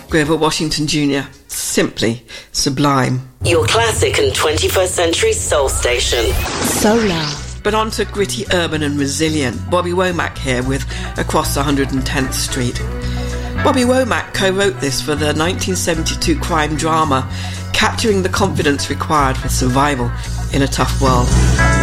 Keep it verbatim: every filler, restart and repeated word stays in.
Grover Washington Junior Simply sublime. Your classic and twenty-first century soul station. Solar. But on to gritty, urban and resilient. Bobby Womack here with Across one hundred tenth Street. Bobby Womack co-wrote this for the nineteen seventy-two crime drama, capturing the confidence required for survival in a tough world.